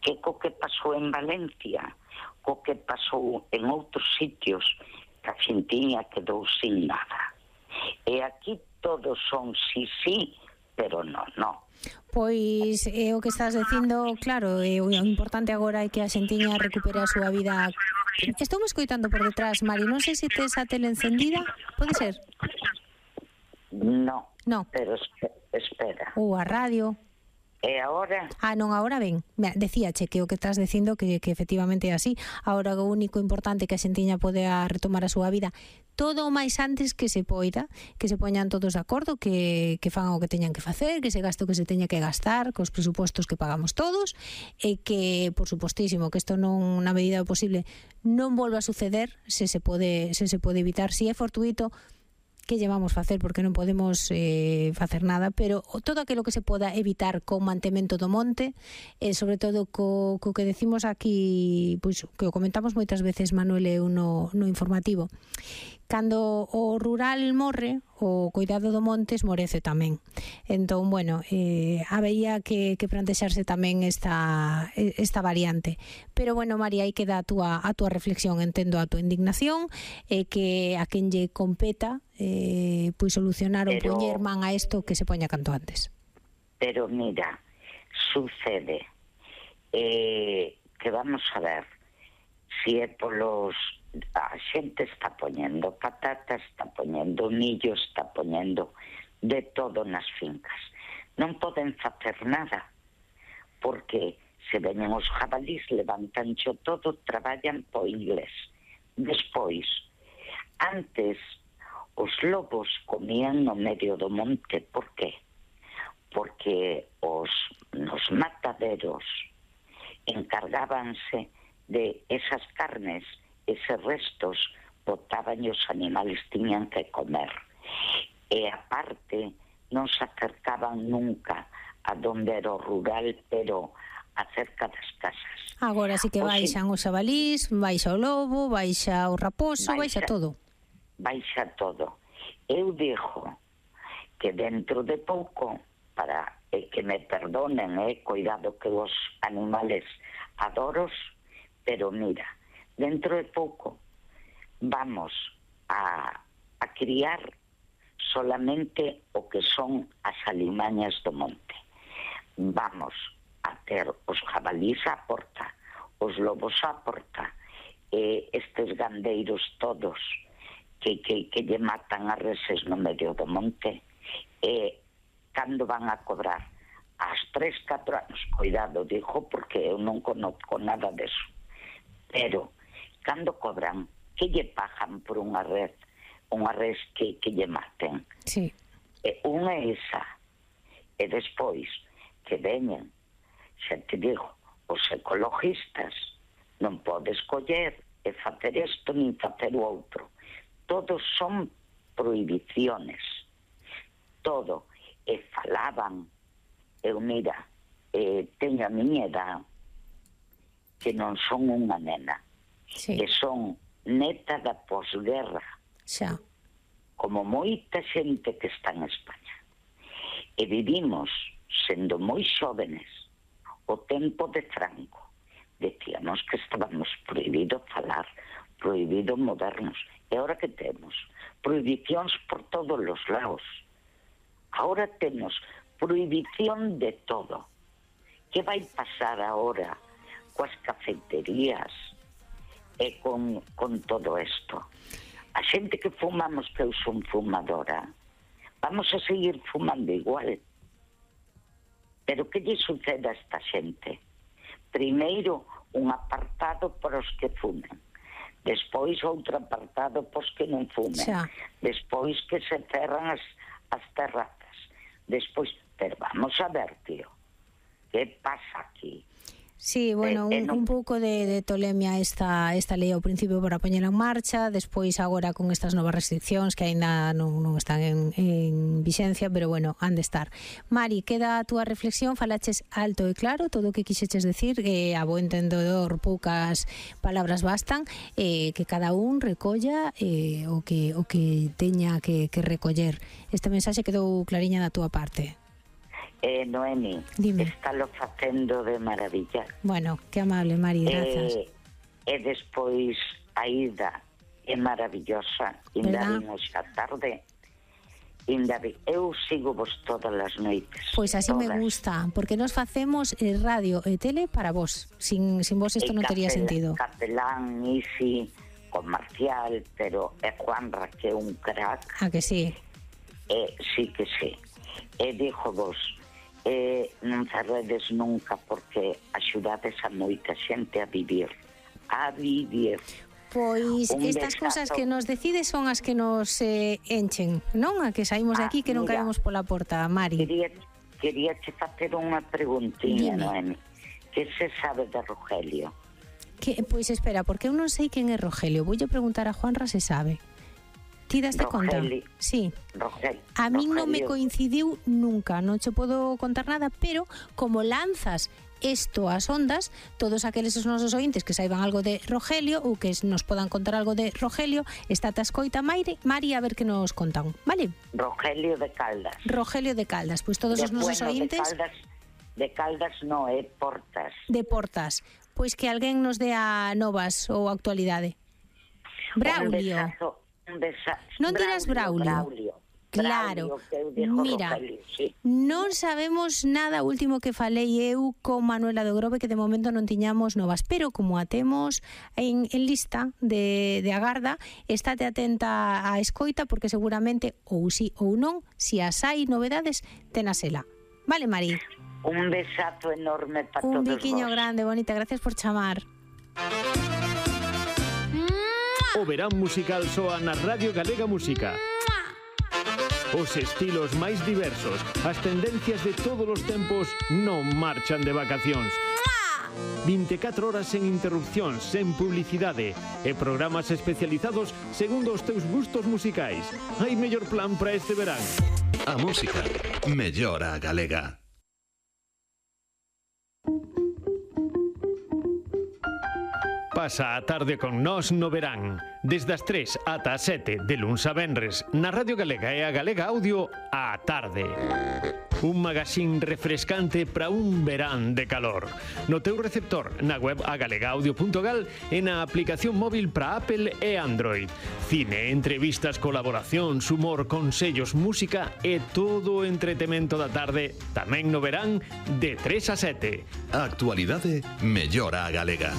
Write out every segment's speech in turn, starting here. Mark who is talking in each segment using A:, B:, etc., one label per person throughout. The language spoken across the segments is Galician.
A: que co que pasou en Valencia, co que pasou en outros sitios, que a xentiña quedou sin nada. E aquí todos son sí, pero no.
B: Pois o que estás dicindo, claro, o importante agora é que a xentiña recupere a súa vida. Estou me escoitando por detrás, Mari, non sei se tes a tele encendida, pode ser?
A: No.
B: Pero
A: espera.
B: Ou a radio.
A: E agora?
B: Non, agora ben. Decíache que o que estás dicindo que efectivamente é así. Agora o único importante que a xentiña podea retomar a súa vida todo o máis antes que se poida, que se poñan todos de acordo, que fan o que teñan que facer, que se gaste o que se teña que gastar, cos presupostos que pagamos todos, e que, por supostísimo, que isto non, na medida do posible, non volva a suceder, se se pode evitar. Si é fortuito, que llevamos facer, porque non podemos facer nada, pero todo aquilo que se poda evitar con mantemento do monte, sobre todo co que decimos aquí, pois que o comentamos moitas veces Manuel e eu no informativo. Cando o rural morre, o cuidado do monte esmorece tamén. Entón, bueno, había que plantexarse tamén esta variante. Pero, bueno, María, aí queda a túa reflexión, entendo a túa indignación, que a quen lle competa pois solucionar ou poñer man a isto que se poña canto antes.
A: Pero, mira, sucede que vamos a ver si é polos... A xente está poñendo patatas, está poñendo millo, está poñendo de todo nas fincas. Non poden facer nada, porque se veñen os jabalís, levantancho todo, traballan po inglés. Despois, antes, os lobos comían no medio do monte. Por qué? Porque nos mataderos encargábanse de esas carnes, eses restos botaban e os animales tiñan que comer. E aparte non se acercaban nunca a donde era o rural, pero acerca das casas.
B: Agora sí que baixan os xabalís, baixa o lobo, baixa o raposo, baixa todo.
A: Baixa todo. Eu digo que dentro de pouco, para que me perdonen, cuidado que os animales adoros, pero mira, dentro de pouco vamos a criar solamente o que son as alimañas do monte. Vamos a ter os jabalís á porta, os lobos á porta, estes gandeiros todos que lle matan a reses no medio do monte, cando van a cobrar? Ás 3-4 anos, cuidado, digo, porque eu non conozco nada deso, pero cando cobran, que lle pagan por unha res que lle maten?
B: Sí.
A: Unha é esa. E despois que veñen, xa te digo, os ecologistas, non podes coller e facer isto nin facer o outro. Todos son prohibiciones. Todo. E falaban, eu mira, teño a miña edad, que non son unha nena.
B: Sí.
A: Que son neta da posguerra,
B: xa,
A: como moita xente que está en España, e vivimos sendo moi xóvenes o tempo de Franco. Decíamos que estábamos prohibido falar, prohibido movernos, e ahora que temos prohibicións por todos os lados. Ahora temos prohibición de todo. Que vai pasar ahora coas cafeterías e con todo isto? A xente que fumamos, que eu son fumadora, vamos a seguir fumando igual. Pero que lle sucede a esta xente? Primeiro, un apartado para os que fumen. Despois, outro apartado para os que non fumen.
B: Xa.
A: Despois que se cerran as terrazas. Despois, pero vamos a ver, tío, que pasa aquí?
B: Sí, bueno, un pouco de tolemia esta lei ao principio para poñela en marcha, despois agora con estas novas restriccións que aínda non están en vixencia, pero bueno, han de estar. Mari, queda a túa reflexión, falaches alto e claro todo o que quixeches decir, a bo entendedor poucas palabras bastan, que cada un recolla o que teña que recoller. Esta mensaxe quedou clariña da túa parte.
A: Noemi,
B: dime.
A: estálo facendo de maravilla.
B: Bueno, que amable, Mari, grazas.
A: E despois a ida é maravillosa, ainda
B: ¿verdad?
A: vimos a tarde. Eu sigo vos todas as noites.
B: Pois así
A: todas.
B: me gusta, porque nos facemos radio e tele para vos. Sin vos isto non tería sentido.
A: Capelán, Isi, con Marcial, pero é Juanra que é un crack.
B: Ah, que sí.
A: Sí que sí. E dixo vos, non cerredes nunca porque axudades a moita xente a vivir.
B: Pois estas cousas que nos decides son as que nos enchen, non? A que saímos de aquí que non caemos pola porta, Mari.
A: Quería che facer unha preguntiña,
B: Dime.
A: Noemi. Que se sabe de Rogelio?
B: Pois espera, porque eu non sei quen é Rogelio. Voulle preguntar a Juanra se sabe. Ti daste conta? Sí. A min non me coincidiu nunca, non che podo contar nada, pero como lanzas isto ás ondas, todos aqueles os nosos ointes que saiban algo de Rogelio ou que nos podan contar algo de Rogelio, está ta escoita Mari, a ver que nos contan, vale?
A: Rogelio de Caldas.
B: Rogelio de Caldas, pois todos os nosos ointes...
A: De Caldas non, é Portas.
B: De Portas. Pois que alguén nos dé a novas ou actualidade. Braulio. Non dirás Braulio. Claro, mira, non sabemos nada. Último que falei eu con Manuela do Grove, que de momento non tiñamos novas, pero como a temos en lista de agarda, estate atenta á escoita, porque seguramente, ou sí ou non, si as hai novedades, tenasela. Vale, Mari?
A: Un besazo enorme para todos vos.
B: Un biquiño grande, bonita, gracias por chamar.
C: O verán musical soa na Radio Galega Música. Os estilos máis diversos, as tendencias de todos os tempos non marchan de vacacións. 24 horas sen interrupcións, sen publicidade e programas especializados segundo os teus gustos musicais. Hai mellor plan para este verán.
D: A música mellora a galega.
C: Pasa a tarde con nós no verán, desde as 3 ata as 7 de luns a venres, na Radio Galega e a Galega Audio á tarde. Un magazín refrescante para un verán de calor. No teu receptor, na web agalegaudio.gal e na aplicación móvil para Apple e Android. Cine, entrevistas, colaboracións, humor, consellos, música e todo o entretemento da tarde, tamén no verán, de 3 a 7.
D: A actualidade mellora a galega.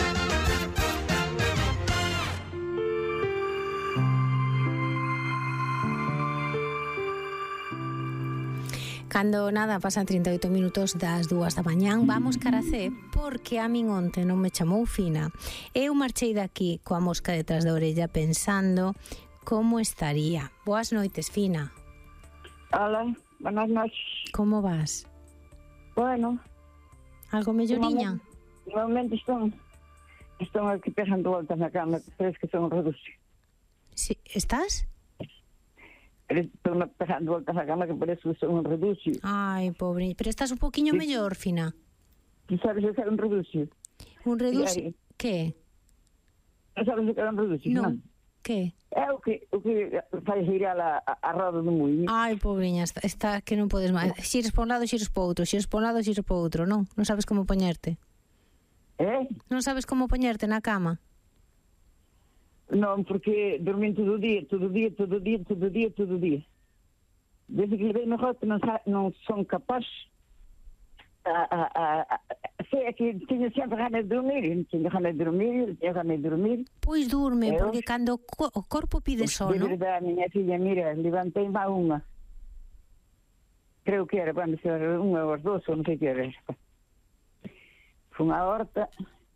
B: Cando nada, pasan 38 minutos das 2 da mañán, vamos cara a C, porque a min onte non me chamou Fina. Eu marchei daqui coa mosca detrás da orella pensando como estaría. Boas noites, Fina.
E: Hola, buenas noches.
B: Como vas?
E: Bueno.
B: Algo melloriña?
E: De momento estão aquí pegando voltas na cama, parece que son un reducio.
B: Sí, estás?
E: Estou pegando voltas na cama que parece que son un reducio.
B: Ai, pobre, pero estás un poquinho mellor, Fina.
E: Ti sabes o que é un reducio?
B: Un reducio? Que?
E: Non sabes o que é un reducio?
B: Non. Que?
E: É o que fai girar a roda do muíño.
B: Ai, pobreña, está que non podes máis. Xires por un lado, xires por outro, xires por un lado, xires por outro, non? Non sabes como poñerte. Non sabes como poñerte na cama?
E: Non, porque dormín todo o día. Desde que levei mejor que non son capaz sei que tiña sempre ganas de dormir.
B: Pois durme, porque cando o corpo pide sono...
E: De verdade, miña filla, mira, levantei má unha. Creo que era, cando se era unha ou as 2, ou non sei que era. Fun á horta...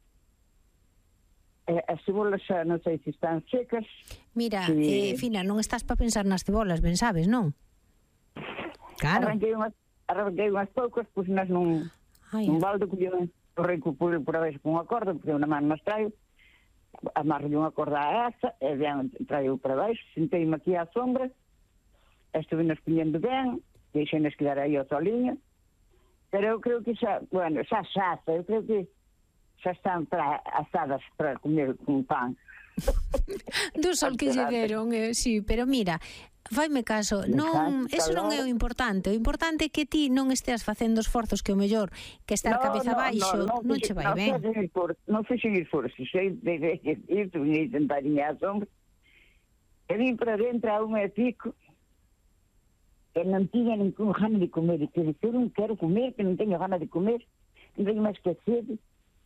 E: As cebolas xa non sei se están secas.
B: Mira, Fina, non estás para pensar nas cebolas, ben sabes, non? Claro.
E: Arranquei unhas poucas, pois nas nun balde, colleu o rico por a vez con unha corda, porque unha man mas traio, amarro unha corda a asa, e ben traio para baixo, sentei-me aquí á sombra, estuve nos collendo ben, deixei nos quedar aí ao soliño, pero eu creo que xa, bueno, xa, eu creo que xa están asadas para comer con pan.
B: Do sol que lle deron, sí, pero mira, faime caso, non, eso non é o importante. O importante é que ti non esteas facendo esforzos que o mellor que estar cabeza baixo non che vai ben.
E: Non fixen esforzo, sei de ir, tentar ir á sombra. E vim para dentro a 1:05 e non tiña ningún gana de comer. E que eu non quero comer, que non teño gana de comer, non teño máis que sede.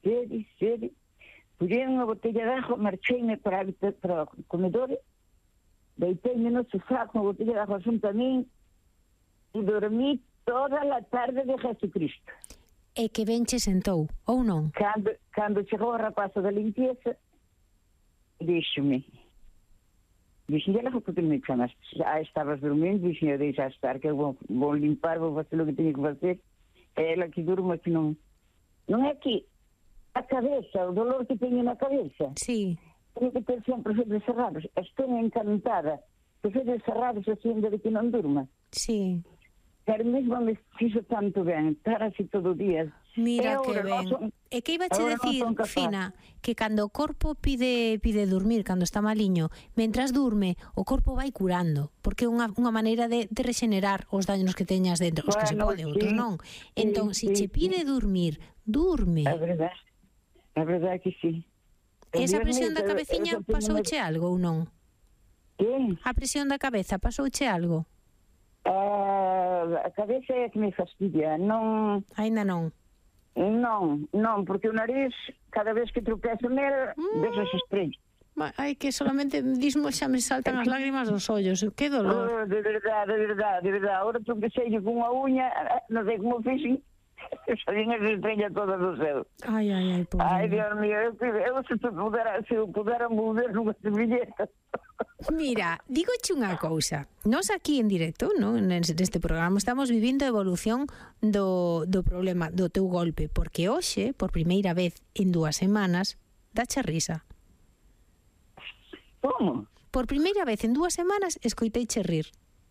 E: Puxeron unha botella de ajo, marcheime para o comedor, deiteime no sofá con a botella de ajo xunto a min e dormí toda a tarde de Jesucristo.
B: E que ben che sentou, ou non?
E: Cando chegou a rapaza da limpieza, díxome, porque me chamaste? Estabas dormindo, díxome, deixa estar, que eu vou limpar, vou fazer o que teño que facer. É ela que durma, que non é que a cabeza, o dolor que teño na cabeza.
B: Sí.
E: Tenho que ter sempre os ollos cerrados. Estou encantada que os ollos cerrados así de que non durma.
B: Sí.
E: Pero mesmo me fixo tanto ben estar así todo o día.
B: Mira que ben. E que iba che decir, Fina, que cando o corpo pide dormir, cando está maliño, mentras durme, o corpo vai curando, porque é unha maneira de rexenerar os daños que teñas dentro, os que se pode, outros non. Entón, se che pide dormir, durme.
E: É verdade que sí.
B: Esa presión da cabeciña pasouche algo ou non?
E: Que?
B: A presión da cabeza pasouche algo?
E: A cabeza é que me fastidia, non...
B: Ainda non?
E: Non, porque o nariz, cada vez que tropezo nel, vexo as estrellas.
B: Ai, que solamente dismo xa me saltan as lágrimas dos ollos, que dolor.
E: De verdade. Ahora tropecei con unha uña, non sei como fixen, salín as estrellas todas do céu.
B: Ai, pobre.
E: Ai, Dios mío, eu se eu pudera mover nunha servilleta.
B: Mira, dígoche unha cousa. Nós aquí en directo, no, neste programa, estamos vivindo a evolución do problema, do teu golpe, porque hoxe, por primeira vez en 2 semanas, dache risa.
E: Como?
B: Por primeira vez en 2 semanas escoiteiche rir.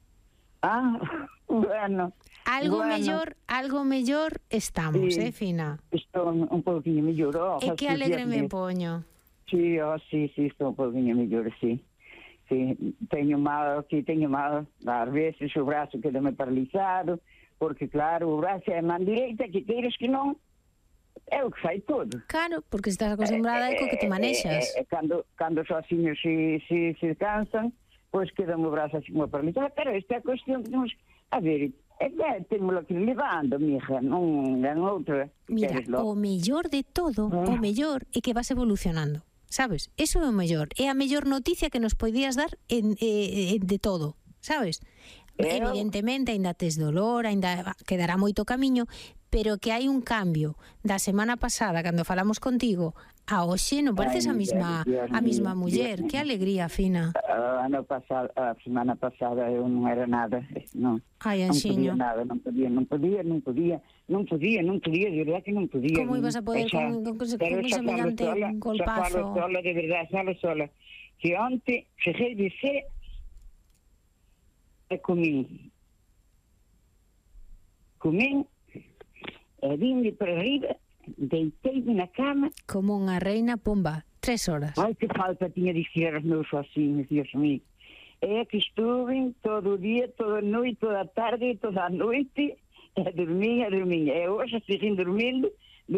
E: Bueno.
B: Algo mellor estamos,
E: sí,
B: Fina?
E: Estou un pouquinho mellor.
B: E que alegre me poño.
E: Sí, estou un pouquinho mellor, sí. Sí, teño mal, ás veces o brazo queda-me paralizado, porque claro, o brazo é a man direita, que queiras que non, é o que fai todo.
B: Claro, porque estás acostumbrada a co que te manexas.
E: Cando sozinhos se cansan, pois queda o brazo así como paralizado, pero esta é a cuestión que temos, a ver, temos que ir levando, mija, non é outra.
B: Mira, o mellor de todo, o mellor é que vas evolucionando. Sabes? Eso é o mellor. É a mellor noticia que nos podías dar de todo, sabes? Evidentemente, aínda tes dolor, aínda quedará moito camiño, pero que hai un cambio da semana pasada, cando falamos contigo, a hoxe non pareces a mesma muller. Que alegría, Fina.
E: A semana pasada eu non era nada, non.
B: Ai, anxiño.
E: Non podía, de verdade que non podía.
B: Como ibas a poder con semellante golpazo?
E: Sola, de verdade, sola. Que onte cheguei de ser e comín, e vim para arriba, deitei-me na cama.
B: Como unha reina, pumba, 3 horas.
E: Ai, que falta tiña de ser os meus sozinhos, Dios mío. É que estuve todo o día, toda a noite, toda a tarde, toda a noite, e dormia. E hoxe seguim dormindo. E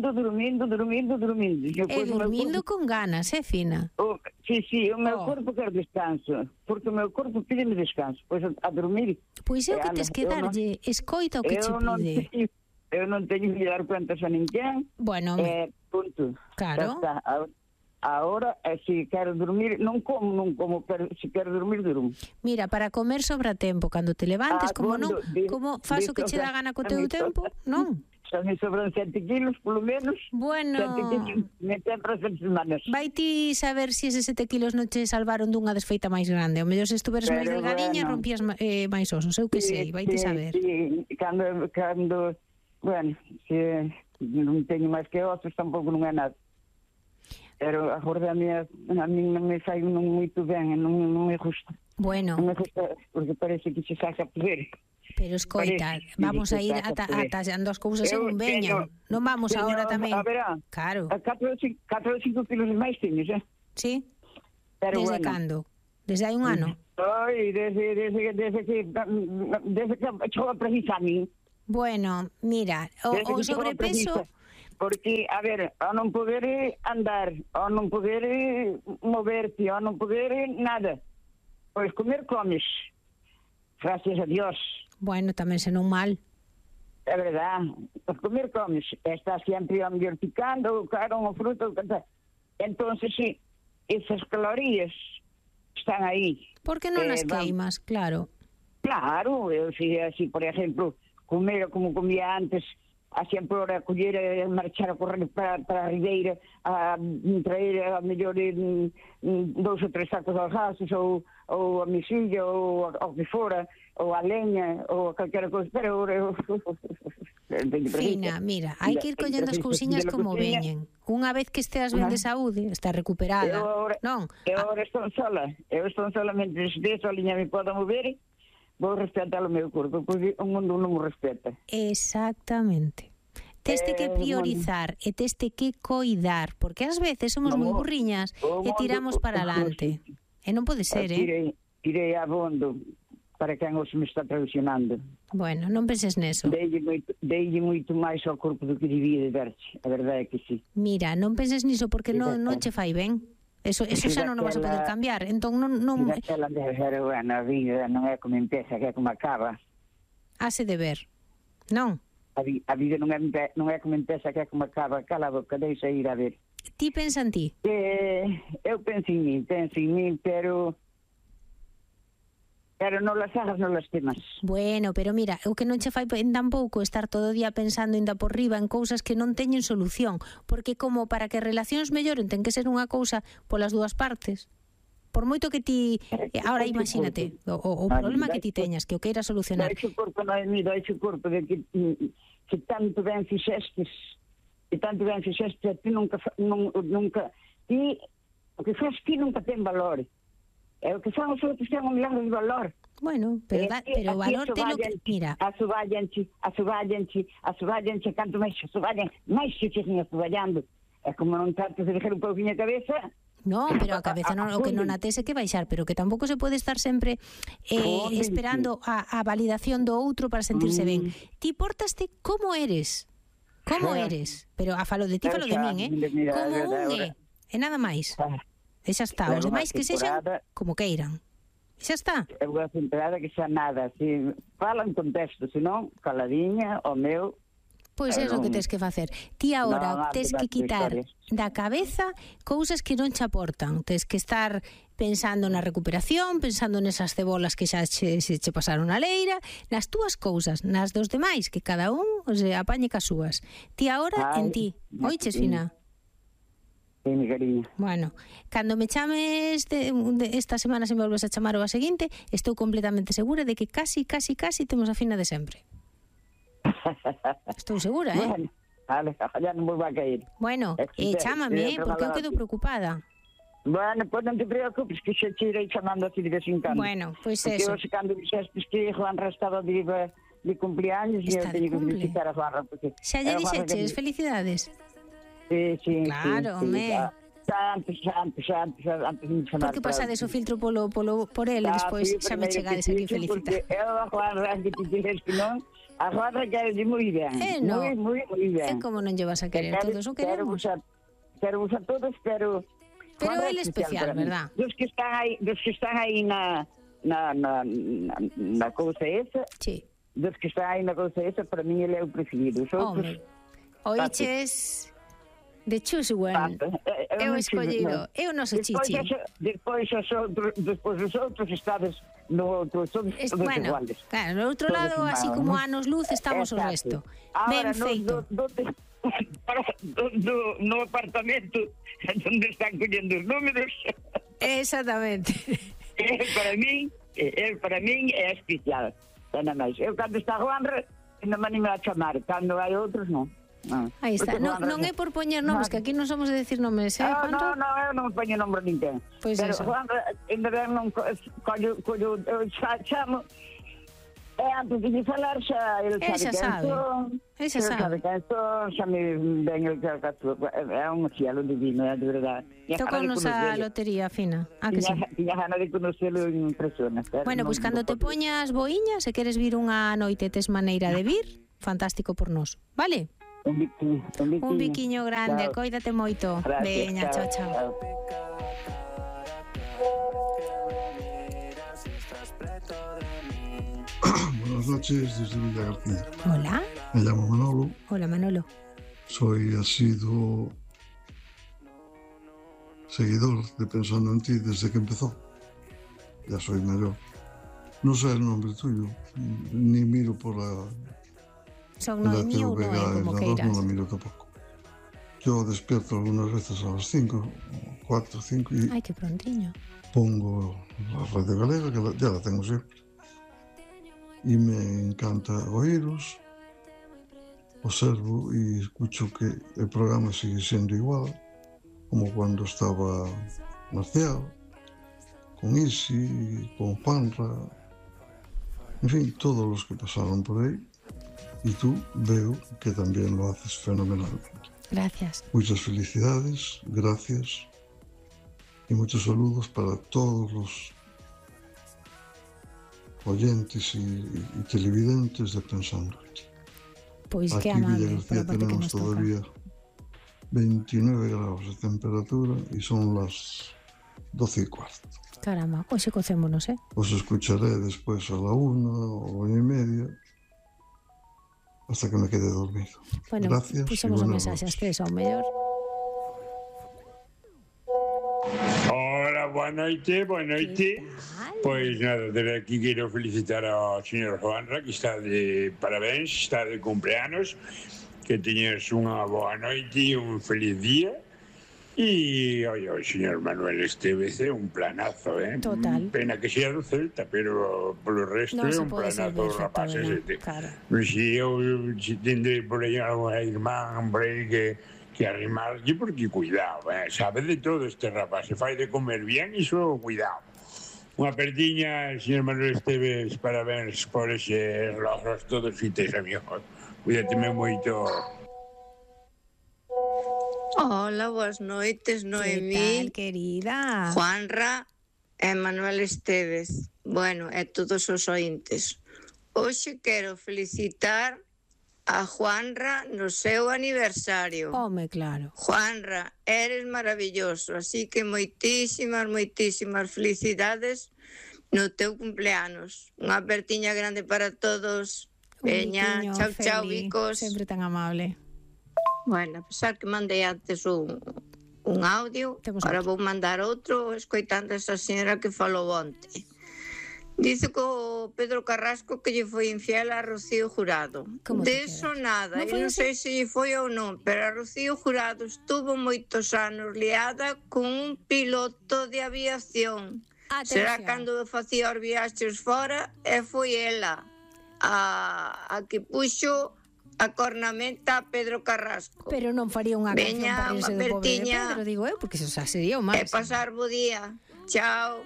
B: dormindo con ganas, Fina?
E: Sí, o meu corpo quer descanso, porque o meu corpo pide-me descanso, pois a dormir.
B: Pois é o que tes que darlle, escoita o que che pide.
E: Eu non teño que dar cuentas a ninguén.
B: Bueno,
E: punto.
B: Claro.
E: Ahora, se quero dormir, non como, pero se quero dormir, durmo.
B: Mira, para comer sobra tempo, cando te levantes, como faz o que che dá gana co teu tempo, non?
E: Xa me sobran 7 kilos, polo menos.
B: Bueno,
E: 7 kilos, me ten para 7 semanas.
B: Vai ti saber se eses 7 kilos non che salvaron dunha desfeita máis grande. O mellor se estuveres máis delgadiña, rompías máis osos, eu que sei, vai ti saber.
E: Sí, cando, bueno, se non teño máis que osos, tampouco non é nada. Pero agora a mí non me fai moito ben, non me gusta.
B: Bueno.
E: Non me gusta, porque parece que se saca poder.
B: Pero escoita, vamos a ir atallando as cousas según veñan. Non vamos agora tamén.
E: A verá,
B: claro.
E: 4 ou 5 kilos máis teños,
B: Sí? Pero desde cando? Desde hai un ano?
E: desde que chegou a precisar a min.
B: Bueno, mira, o sobrepeso...
E: Porque, a ver, ao non poder andar, ao non poder moverte, ao non poder nada, pois comer comes, gracias a Dios.
B: Bueno, tamén senón mal.
E: É verdad, pois comer comes, estás sempre a mellor picando, o carón, o fruto, entonces sí, esas calorías están aí.
B: Por que non as queimas, claro?
E: Claro, eu si así, por exemplo, comer como comía antes, a sempre hora coller e marchar a correr para a ribeira, a traer a mellor 2 ou 3 sacos de algaces ou a misilla ou o que fora, ou a leña ou a calquera cousa, pero
B: Fina, mira, hai que ir collendo as cousiñas como veñen. Unha vez que esteas ben de saúde, está recuperada, non?
E: Eu agora estou solamente desde a liña me podo mover, vou respetar o meu corpo, porque o mundo non me respeta.
B: Exactamente. Teste que priorizar e teste que coidar, porque ás veces somos moi burriñas e tiramos para adelante. E non pode ser,
E: Tirei abondo para quen os me está traicionando.
B: Bueno, non penses neso.
E: Deille moito máis ao corpo do que debía de darche, a verdade é que sí.
B: Mira, non penses niso porque non che fai ben. Eso xa non o vas a poder cambiar. Entón non...
E: Pero, bueno, a vida non é como empeza, que é como acaba.
B: Hase de ver, non?
E: A vida non é como empeza, que é como acaba. Cala a boca, deixa ir a ver.
B: Ti pensa en ti?
E: Eu penso en min, pero non las hagas, non las temas.
B: Bueno, pero mira, o que non che fai tampouco estar todo o día pensando ainda por riba en cousas que non teñen solución, porque como para que relacións melloren ten que ser unha cousa polas dúas partes. Por moito que ti... Ahora imagínate, o problema que ti teñas, que o queiras solucionar.
E: Daixe o corpo, Noemí, daixe o corpo de que tanto ben fixestes, ti nunca... Ti, o que faz ti nunca ten valor. E o que fan os outros ten un milagro de valor.
B: Bueno, pero o valor ten o que... Mira...
E: Asuballanche, canto máis asuballan, máis se cheguen asuballando. É como non trates de dejar un pouquinho a cabeza...
B: Non, pero a cabeza non, o que non atese que baixar, pero que tampouco se pode estar sempre esperando a validación do outro para sentirse ben. Ti portaste como eres. Como eres. Pero a falo de ti, falo de min, como un e nada máis. E xa está, os demais que sexan como queiran. E xa está.
E: É unha temporada que xa nada, si falan con texto, senón caladiña, o meu...
B: Pois é o que tens que facer. Ti agora tens que quitar da cabeza cousas que non che aportan. Tens que estar pensando na recuperación, pensando nesas cebolas que xa se pasaron a leira, nas túas cousas, nas dos demais, que cada un se apañe cas súas. Ti agora en ti. Oiches, Fina?
E: Sí, mi cariño.
B: Bueno, cando me chames esta semana, se me volves a chamar o a seguinte, estou completamente segura de que casi temos a Fina de sempre. Estou segura,
E: Bueno, vale, ya non vou a caer.
B: Bueno, chámame, porque eu quedo preocupada.
E: Bueno, pois non te preocupes, que xa te irei chamando así de vez en cando.
B: Bueno, pois eso.
E: Porque cando dixestes que Juan estaba de cumpleaños, e eu teño que felicitar a Juanra.
B: Xa lle dixeches, felicidades.
E: Sí.
B: Claro, home.
E: Antes de chamar.
B: Por que pasades o filtro por el e despois xa me chegades aquí felicitar?
E: Eu a Juanra que te dixes que non, a Juanra quere moi ben. Moi ben.
B: É como non lle vas a querer, todos o queremos.
E: Quero vos a todos, pero
B: ele é especial, verdad?
E: Dos que están aí na cousa esa.
B: Sí.
E: Dos que están aí na cousa esa, para mí ele é o preferido.
B: Home, oiches... The choose one. Eu escollido. Eu non sou chichi.
E: Despois os outros estades no outro, todos iguales.
B: Claro, no outro lado, así como anos luz, estamos o resto. Ben feito.
E: No apartamento onde están collendo os números.
B: Exactamente.
E: Para min é especial. Nada máis. Eu cando está Juanra, non me animo a chamar. Cando hai outros, non.
B: Aí está, non é por poñer nomes, que aquí non somos de decir nomes,
E: Non, eu non poño nombre ninguén.
B: Pois
E: pero
B: eso.
E: Juan, ainda ben non collo, eu chamo antes de falar xa, ele sabe quen son, xa me ven el que é un cielo divino, é de verdade.
B: Tócanos a lotería, Fina. Que sí?
E: Tiña gana de conocelo en persona.
B: Bueno, pois cando te poñas boiña, se queres vir unha noite tes maneira de vir, fantástico por nós, vale?
E: Un biquiño
B: grande, coídate moito. Veña, chao, chao.
F: Buenas noches desde Villa García.
B: Hola.
F: Me llamo Manolo.
B: Hola, Manolo.
F: Soy asiduo seguidor de Pensando en Ti desde que empezó. Ya soy mayor. No sé el nombre tuyo, ni miro por la TVG, no la miro tampoco. Yo despierto algunas veces a las 5, 4, 5 y...
B: Ay, qué prontiño.
F: Pongo la Radio Galega, que ya la tengo siempre. Y me encanta oíros, observo y escucho que el programa sigue siendo igual, como cuando estaba Marcial, con Isi, con Juanra, en fin, todos los que pasaron por ahí. Y tú veo que también lo haces fenomenalmente.
B: Gracias.
F: Muchas felicidades, gracias y muchos saludos para todos los oyentes y televidentes de Pensando en Ti.
B: Pues
F: aquí en Villa García tenemos todavía 29 grados de temperatura y son las 12:15.
B: Caramba, hoy se cocémonos, ¿eh?
F: Os escucharé después a la 1 o 1:30 hasta que me quede dormido.
B: Bueno,
F: gracias.
B: Puxemos un mensaxe as 3 ao mellor.
G: Hola, boa noite. Pois nada, desde aquí quero felicitar ao señor Juanra, que está de parabéns, está de cumpleanos, que teñes unha boa noite e un feliz día. E, oi, o señor Manuel Esteves é un planazo,
B: Total.
G: Pena que sea do Celta, pero polo resto é un planazo dos rapaces.
B: Claro.
G: Si eu tendrei por aí alguna irmán, por aí que arrimarlle, porque cuidado, sabe de todo este rapaz, se fai de comer bien, iso cuidado. Unha perdiña, señor Manuel Esteves, parabéns por ese logros todos fites, amigo. Cuídateme moito.
H: Hola, boas noites, Noemí.
B: Que tal, querida?
H: Juanra e Manuel Esteves. Bueno, e todos os ointes. Hoxe quero felicitar a Juanra no seu aniversario.
B: Home, claro.
H: Juanra, eres maravilloso, así que moitísimas felicidades no teu cumpleanos. Unha apertiña grande para todos. Veña, chao, chao, bicos.
B: Sempre tan amable.
H: Bueno, a pesar que mandei antes un audio, ahora vou mandar outro escoitando esa señora que falou onte. Dice que o Pedro Carrasco que lle foi infiel a Rocío Jurado. De eso nada, non sei se lle foi ou non, pero a Rocío Jurado estuvo moitos anos liada con un piloto de aviación. Será cando facía os viaxes fora e foi ela a que puxo a cornamenta a Pedro Carrasco.
B: Pero non faría unha canción para irse do pobre de Pedro, digo eu, porque eso xa sería o máis.
H: E pasar bo día. Chao.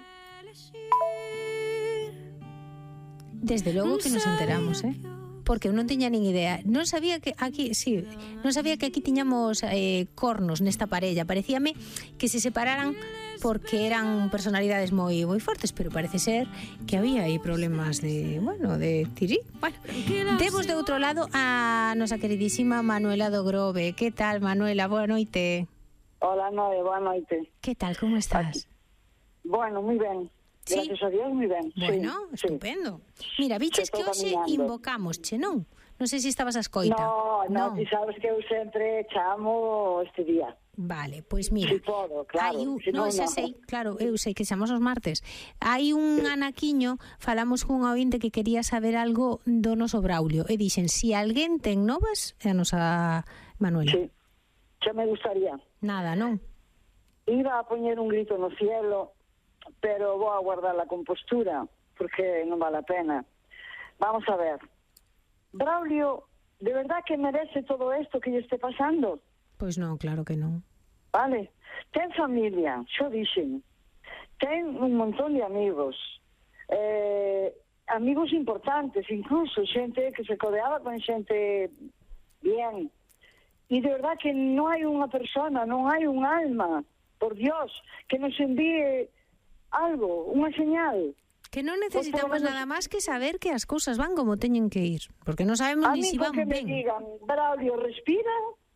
B: Desde logo que nos enteramos, porque eu non tiña nin idea. Non sabía que aquí, non sabía que aquí tiñamos cornos nesta parella. Parecíame que se separaran porque eran personalidades moi fortes, pero parece ser que había aí problemas de tirí. Bueno, temos de outro lado a nosa queridísima Manuela do Grove. Que tal, Manuela? Boa noite.
E: Hola, Noe, boa noite.
B: Que tal, como estás?
E: Bueno, moi ben. Gracias a Dios, moi ben.
B: Bueno, estupendo. Mira, biches que hoxe invocámosche, non? Non sei se estabas a escoita.
E: No, ti sabes que eu sempre chamo este día.
B: Vale, pois mira.
E: Si podo, claro.
B: Eu sei que xamos os martes. Hai un anaquiño, falamos cun ointe que quería saber algo do noso Braulio. E dixen, si alguén ten novas, é a nosa Manuela.
E: Sí, xa me gustaría.
B: Nada, non?
E: Iba a poñer un grito no cielo, pero vou a guardar la compostura, porque non vale a pena. Vamos a ver. Braulio, ¿de verdad que merece todo esto que lle esté pasando?
B: Pois non, claro que non.
E: Vale. Ten familia, xo dixen. Ten un montón de amigos. amigos importantes, incluso xente que se codeaba con xente bien. E de verdad que non hai unha persona, non hai un alma, por Dios, que nos envíe algo, unha señal.
B: Que non necesitamos nada máis que saber que as cousas van como teñen que ir, porque non sabemos ni si van ben.
E: A mí que me digan, Braulio, respira,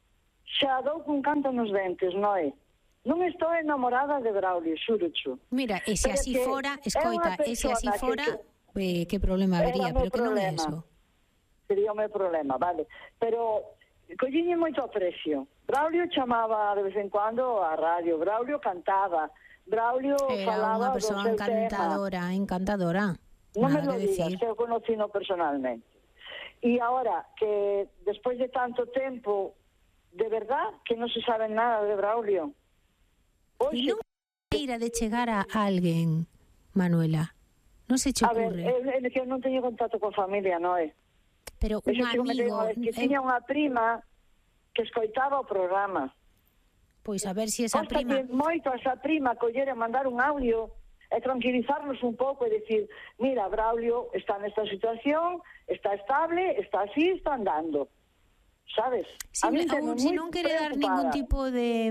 E: xa dou cun canto nos dentes, non é? Non estou enamorada de Braulio, xúrocho.
B: Mira, e se así fora, escoita, e se así fora, que problema habería, pero que non é eso.
E: Sería o meu problema, vale. Pero colliñe moito aprecio. Braulio chamaba de vez en cuando a radio, Braulio cantaba, Braulio falaba do seu tema.
B: Era unha persoa encantadora.
E: Non me lo digas, eu conocino personalmente. E agora, que despois de tanto tempo, de verdad, que non se sabe nada de Braulio.
B: E non maneira de chegar a alguén, Manuela? Non se che ocurre?
E: A ver, é que eu non teño contacto con familia, non é?
B: Pero un amigo...
E: Que tiña unha prima que escoitaba o programa.
B: Pois a ver se esa prima...
E: Costa moito a esa prima coller e mandar un audio e tranquilizarnos un pouco e dicir, mira, Braulio está nesta situación, está estable, está así, está andando. Sabes?
B: Se non quere dar ningún tipo de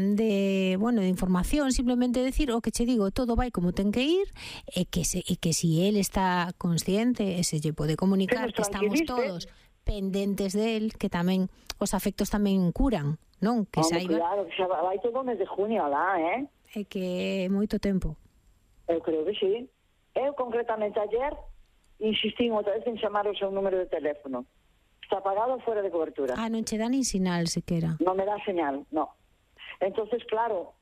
B: información, simplemente decir o que che digo, todo vai como ten que ir e que si él está consciente e se lle pode comunicar que estamos todos pendentes de él, que tamén os afectos tamén curan, non? Que saiba.
E: Claro, que xa vai todo o mes de junio alá,
B: É que é moito tempo.
E: Eu creo que sí. Eu concretamente ayer insistín outra vez en chamar o seu número de teléfono. Está apagado fora de cobertura.
B: Non che dá nin sinal sequera.
E: Non me dá señal, no. Entonces, claro,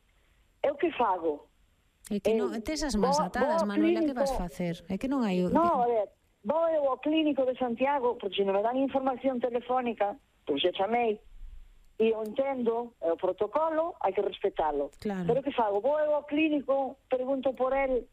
E: eu que fago?
B: É que non tes as mans atadas, Manuela, que vas facer? É que non hai...
E: No, a ver, vou eu ao clínico de Santiago, porque se non me dan información telefónica, pois xa chamei, e eu entendo, é o protocolo, hai que respetalo.
B: Claro.
E: Pero que fago? Vou eu ao clínico, pregunto por el,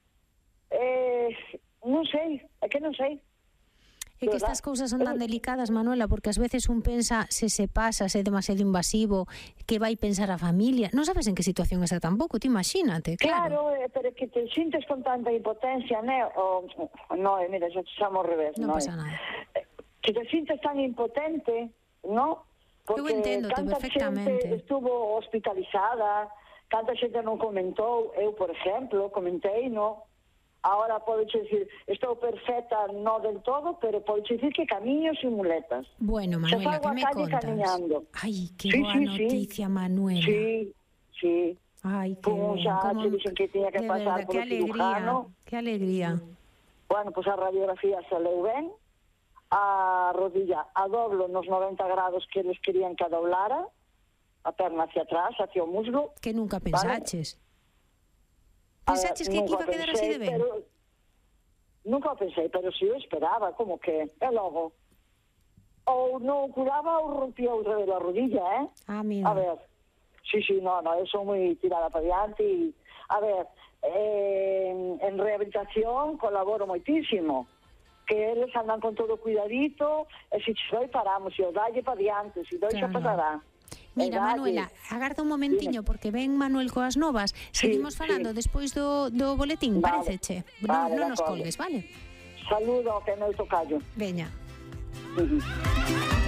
E: non sei, é que non sei.
B: É que estas cousas son tan delicadas, Manuela, porque ás veces un pensa se pasa, se é demasiado invasivo, que vai pensar a familia. Non sabes en que situación está tampouco, ti imagínate,
E: claro. Claro, pero que te sintes con tanta impotencia, mira, xa te chamo ao revés,
B: non pasa nada.
E: Que te sintes tan impotente, ¿no?
B: Eu enténdote perfectamente.
E: Xente estuvo hospitalizada, canta xente non comentou, eu, por exemplo, comentei, no? Ahora podo dicir, estou perfecta, no del todo, pero podo dicir que camiño sin muletas.
B: Bueno, Manuela, que me contas?
E: Camiñando.
B: Ai, que boa noticia, Manuela.
E: Sí.
B: Ai, que ben.
E: Xa te dixen que tiña que pasar por o cirujano.
B: Que alegría.
E: Bueno, pois a radiografía saleu ben, a rodilla a doblo nos 90 grados que eles querían que a doblara, a perna hacia atrás, hacia o muslo.
B: Que nunca pensaches. Pensaches que iba a quedar así de ben?
E: Nunca o pensei, pero si eu esperaba, como que, logo, ou non curaba ou rompía outra vez a rodilla,
B: mira.
E: A ver, sí, eu sou moi tirada para diante e, a ver, en rehabilitación colaboro moitísimo, que eles andan con todo cuidadito, e se doi paramos, se o dalle para diante, se doi xa pasará.
B: Mira, Manuela, agarda un momentiño, porque ven Manuel coas novas. Seguimos falando despois do boletín, pareceche? Non nos colgues, vale?
E: Saludo, que é meu tocayo.
B: Veña.